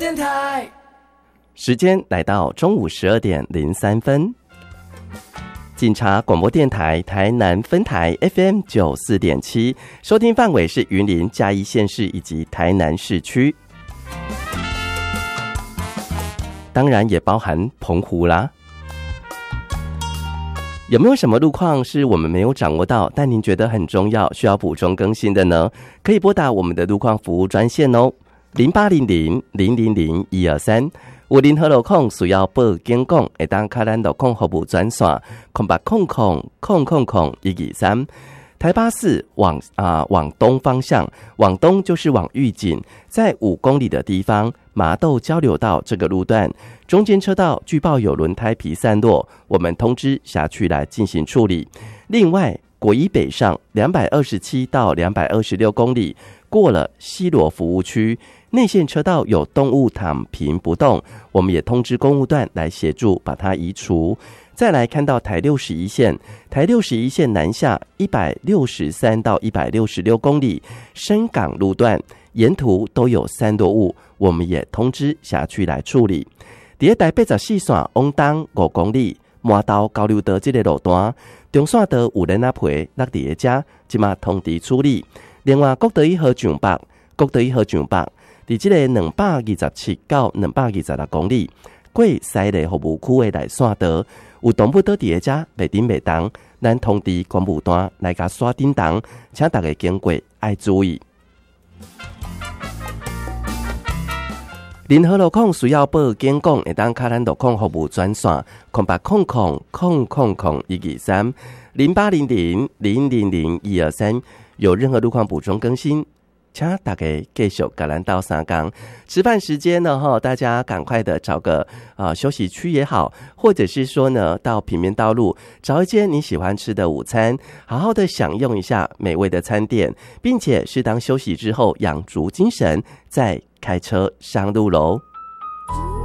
电台。 时间来到中午12点03分。警察广播电台台南分台 FM 94.7，收听范围是云林嘉义县市以及台南市区，当然也包含澎湖啦。有没有什么路况是我们没有掌握到，但您觉得很重要，需要补充更新的呢？可以拨打我们的路况服务专线哦，0800-000-123。有任何路况需要报警讲，会当卡咱路况服务专线0800000123。台8-4往东方向，往东就是往玉井，在5公里的地方，麻豆交流道这个路段，中间车道据报有轮胎皮散落，我们通知辖区来进行处理。另外，国一北上227到226公里，过了西螺服务区，内线车道有动物躺平不动，我们也通知公务段来协助把它移除。再来看到台61线，台61线南下163到166公里，深港路段沿途都有山多雾，我们也通知辖区来处理。在台84线往东5公里，麻豆交流道这个路段，中线道有人皮落在这，即马通知处理。另外，国道1号上北，在这个227到226公里，过西螺服务区的内线道，有动物倒在这袂顶袂动，咱通知公务单来甲刷叮当，请大家经过爱注意。任何路况需要报警讲，会当卡咱路况服务专线0800000123，0800000123。有任何路况补充更新，请大家继续跟咱到三港。吃饭时间呢，大家赶快的找个休息区也好，或者是说呢，到平面道路找一间你喜欢吃的午餐，好好的享用一下美味的餐点，并且适当休息之后养足精神，再开车上路喽。